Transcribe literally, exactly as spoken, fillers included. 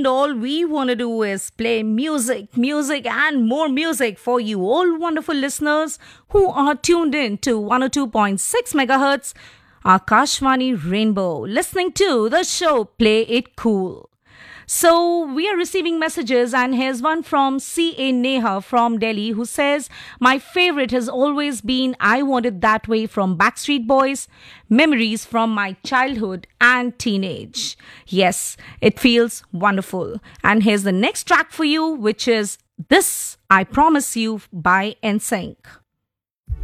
and all we want to do is play music, music, and more music for you all wonderful listeners who are tuned in to one oh two point six megahertz Akashvani Rainbow, listening to the show Play It Cool. So we are receiving messages, and here's one from C A Neha from Delhi who says, my favorite has always been I Want It That Way from Backstreet Boys, memories from my childhood and teenage. Yes, it feels wonderful. And here's the next track for you, which is This I Promise You by N Sync.